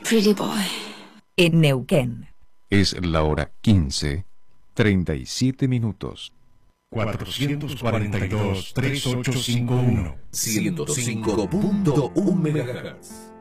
Pretty boy. En Neuquén. Es la hora 15:37. 442-3851 105.1 MHz.